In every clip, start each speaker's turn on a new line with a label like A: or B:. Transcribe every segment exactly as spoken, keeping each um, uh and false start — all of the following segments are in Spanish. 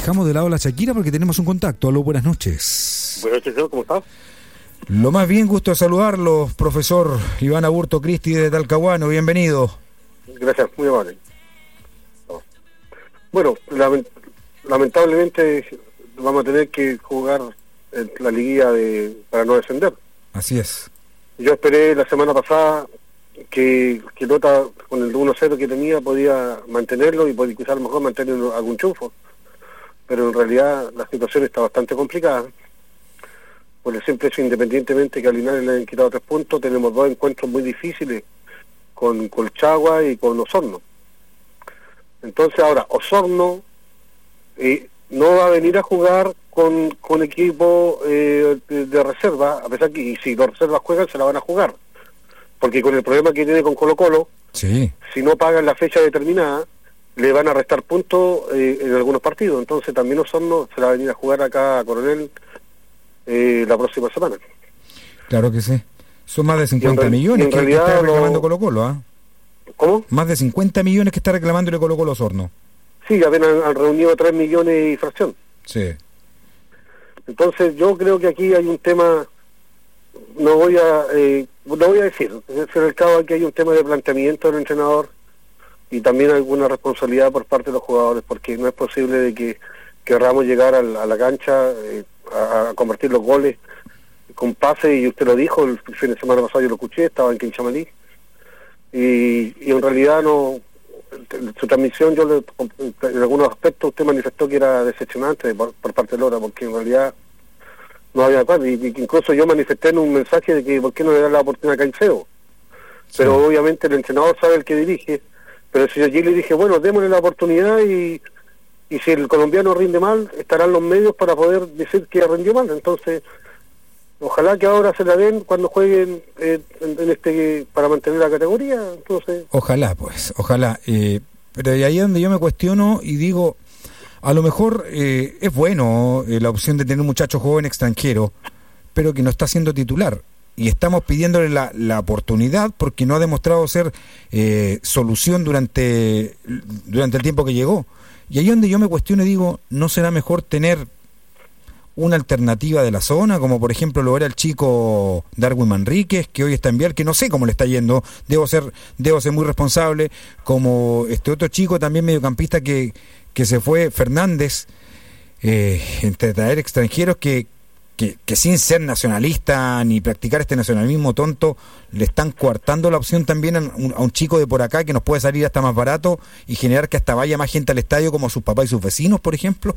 A: dejamos de lado la Shakira porque tenemos un contacto. Aló, buenas noches.
B: Buenas noches, ¿cómo estás?
A: Lo más bien, gusto de saludarlo, profesor Iván Aburto Cristi de Talcahuano, bienvenido.
B: Gracias, muy amable. Bueno, lament- lamentablemente vamos a tener que jugar en la liguilla de, para no descender.
A: Así es.
B: Yo esperé la semana pasada que, que Lota, con el uno cero que tenía, podía mantenerlo y podía quizás a lo mejor mantener algún triunfo. Pero en realidad la situación está bastante complicada. Por el simple hecho, independientemente que a Linares le hayan quitado tres puntos, tenemos dos encuentros muy difíciles con Colchagua y con Osorno. Entonces ahora, Osorno eh, no va a venir a jugar con, con equipo eh, de, de reserva, a pesar que y si los reservas juegan, se la van a jugar. Porque con el problema que tiene con Colo Colo,
A: sí.
B: si no pagan la fecha determinada, le van a restar puntos eh, en algunos partidos. Entonces también Osorno se la va a venir a jugar acá a Coronel eh, la próxima semana.
A: Claro que sí. Son más de cincuenta
B: en,
A: millones
B: en
A: que, que está reclamando lo... Colo Colo, ¿ah? ¿eh?
B: ¿Cómo?
A: Más de cincuenta millones que está reclamando el Colo Colo Osorno.
B: Sí, apenas han reunido tres millones y fracción.
A: Sí.
B: Entonces yo creo que aquí hay un tema, no voy a eh, no voy a decir, en el cabo aquí hay un tema de planteamiento del entrenador y también alguna responsabilidad por parte de los jugadores, porque no es posible de que querramos llegar a la, a la cancha eh, a, a convertir los goles con pase, y usted lo dijo, el fin de semana pasado yo lo escuché, estaba en Quinchamalí, y, y en realidad no, su transmisión yo le, en algunos aspectos usted manifestó que era decepcionante por, por parte de Lora, porque en realidad no había acuerdo, y, y incluso yo manifesté en un mensaje de que por qué no le da la oportunidad a Caicedo, sí. Pero obviamente el entrenador sabe el que dirige, pero si allí le dije, bueno, démosle la oportunidad y, y si el colombiano rinde mal, estarán los medios para poder decir que rindió mal. Entonces ojalá que ahora se la den cuando jueguen eh, en, en este para mantener la categoría. Entonces
A: ojalá, pues, ojalá. Eh, pero de ahí es donde yo me cuestiono y digo, a lo mejor eh, es bueno eh, la opción de tener un muchacho joven extranjero, pero que no está siendo titular. Y estamos pidiéndole la, la oportunidad porque no ha demostrado ser eh, solución durante, durante el tiempo que llegó. Y ahí es donde yo me cuestiono y digo, ¿no será mejor tener una alternativa de la zona, como por ejemplo lo era el chico Darwin Manríquez, que hoy está en Vial, que no sé cómo le está yendo, debo ser debo ser muy responsable, como este otro chico también mediocampista que, que se fue, Fernández, eh, entre traer extranjeros que, que, que sin ser nacionalista ni practicar este nacionalismo tonto, le están coartando la opción también a un, a un chico de por acá que nos puede salir hasta más barato y generar que hasta vaya más gente al estadio como sus papás y sus vecinos, por ejemplo.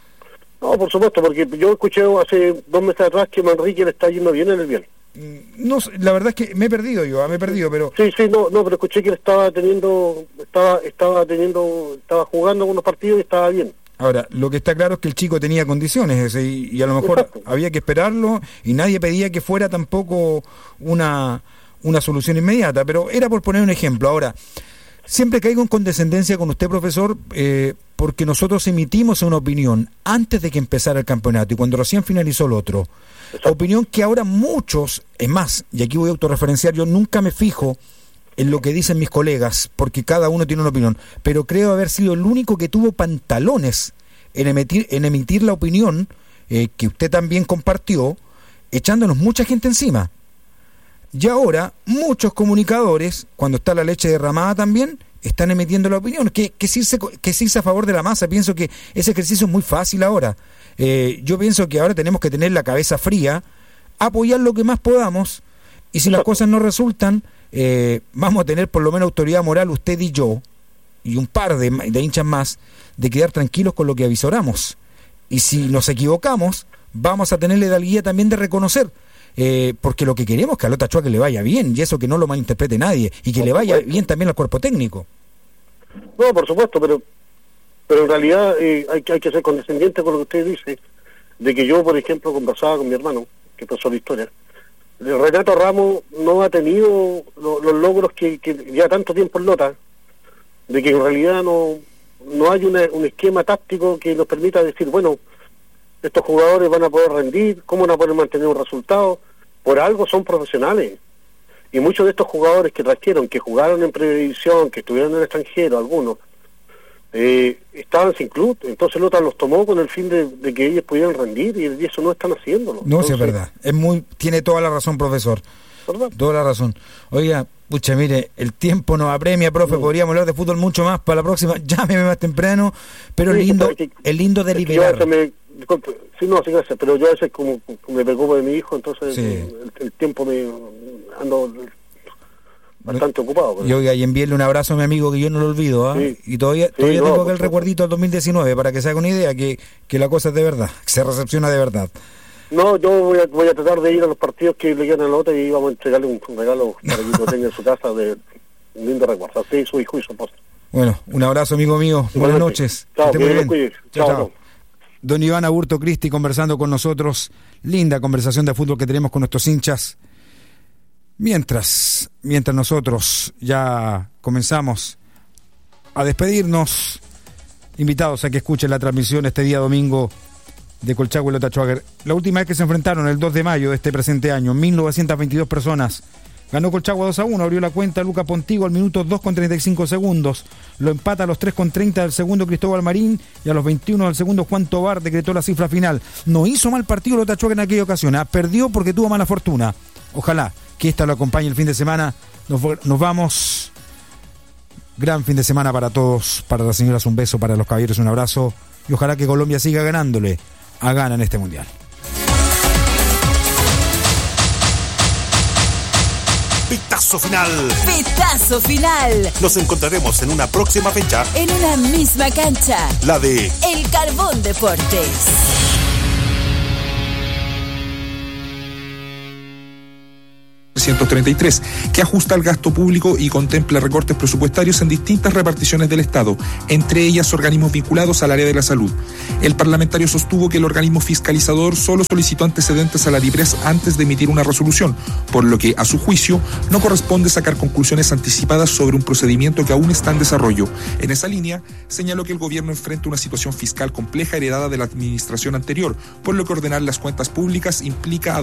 B: No, por supuesto, porque yo escuché hace dos meses atrás que Manrique le está yendo bien en el Vial.
A: No, la verdad es que me he perdido yo, me he perdido, pero...
B: Sí, sí, no, no, pero escuché que él estaba teniendo, estaba, estaba teniendo, estaba jugando algunos partidos y estaba bien.
A: Ahora, lo que está claro es que el chico tenía condiciones ese, y, y a lo mejor Exacto. había que esperarlo y nadie pedía que fuera tampoco una, una solución inmediata, pero era por poner un ejemplo. Ahora, siempre caigo en condescendencia con usted, profesor, eh, porque nosotros emitimos una opinión antes de que empezara el campeonato y cuando recién finalizó el otro. Exacto. Opinión que ahora muchos, es más, y aquí voy a autorreferenciar, yo nunca me fijo en lo que dicen mis colegas, porque cada uno tiene una opinión, pero creo haber sido el único que tuvo pantalones en emitir, en emitir la opinión eh, que usted también compartió, echándonos mucha gente encima. Y ahora muchos comunicadores, cuando está la leche derramada también, están emitiendo la opinión, que, que, es irse, que es irse a favor de la masa. Pienso que ese ejercicio es muy fácil ahora. Eh, yo pienso que ahora tenemos que tener la cabeza fría, apoyar lo que más podamos, y si las cosas no resultan, eh, vamos a tener por lo menos autoridad moral, usted y yo, y un par de, de hinchas más, de quedar tranquilos con lo que avisoramos. Y si nos equivocamos, vamos a tener la guía también de reconocer. Eh, porque lo que queremos es que a Lota Chua que le vaya bien, y eso que no lo malinterprete nadie, y que por le vaya supuesto. bien también al cuerpo técnico.
B: No, por supuesto, pero pero en realidad eh, hay, que, hay que ser condescendiente con lo que usted dice, de que yo, por ejemplo, conversaba con mi hermano, que pasó la historia. Renato Ramos no ha tenido lo, los logros que, que ya tanto tiempo en Lota, de que en realidad no, no hay una, un esquema táctico que nos permita decir, bueno, estos jugadores van a poder rendir, cómo van a poder mantener un resultado. Por algo son profesionales, y muchos de estos jugadores que trajeron, que jugaron en Primera División, que estuvieron en el extranjero, algunos eh, estaban sin club, entonces Lota los tomó con el fin de, de que ellos pudieran rendir, y eso no están haciéndolo.
A: No,
B: entonces,
A: sí, es verdad, es muy, tiene toda la razón, profesor,
B: ¿verdad?
A: Toda la razón. Oiga, pucha, mire, el tiempo nos apremia, profe, mm. podríamos hablar de fútbol mucho más para la próxima, llámeme más temprano, pero sí, es lindo, que, es lindo deliberar.
B: Es me, disculpe, sí, no, sí, gracias, pero yo a veces como, como me preocupo de mi hijo, entonces sí. el, el tiempo me ando bastante ocupado. Pero...
A: Y oiga, y envíenle un abrazo a mi amigo, que yo no lo olvido, ¿eh? Sí. Y todavía, todavía sí, tengo no, aquel recuerdito del dos mil diecinueve, para que se haga una idea que, que la cosa es de verdad, que se recepciona de verdad.
B: No, yo voy a, voy a tratar de ir a los partidos que le quedan a Lota, y vamos a entregarle un, un regalo para que lo tenga en su casa, de un lindo recuerdo. A usted, su hijo y su esposa. Bueno,
A: un abrazo, amigo mío. Sí, buenas noches.
B: Chao, que
A: muy
B: bien. Cuide. Chao, chao.
A: chao. Don Iván Aburto Cristi conversando con nosotros. Linda conversación de fútbol que tenemos con nuestros hinchas. Mientras, mientras nosotros ya comenzamos a despedirnos, invitados a que escuchen la transmisión este día domingo de Colchagua y Lota Schwager. La última vez que se enfrentaron, el dos de mayo de este presente año, mil novecientas veintidós personas. Ganó Colchagua dos a uno, abrió la cuenta Luca Pontigo al minuto dos con treinta y cinco segundos. Lo empata a los tres con treinta del segundo Cristóbal Marín, y a los veintiuno del segundo Juan Tobar decretó la cifra final. No hizo mal partido Lota Schwager en aquella ocasión, ¿eh? Perdió porque tuvo mala fortuna. Ojalá que esta lo acompañe el fin de semana. Nos, nos vamos. Gran fin de semana para todos. Para las señoras un beso, para los caballeros un abrazo. Y ojalá que Colombia siga ganándole a Ghana en este mundial.
C: Pitazo final.
D: Pitazo final.
C: Nos encontraremos en una próxima fecha.
D: En una misma cancha.
C: La de
D: El Carbón Deportes.
E: trescientos treinta y tres, que ajusta el gasto público y contempla recortes presupuestarios en distintas reparticiones del Estado, entre ellas organismos vinculados al área de la salud. El parlamentario sostuvo que el organismo fiscalizador solo solicitó antecedentes a la DIPRES antes de emitir una resolución, por lo que, a su juicio, no corresponde sacar conclusiones anticipadas sobre un procedimiento que aún está en desarrollo. En esa línea, señaló que el gobierno enfrenta una situación fiscal compleja heredada de la administración anterior, por lo que ordenar las cuentas públicas implica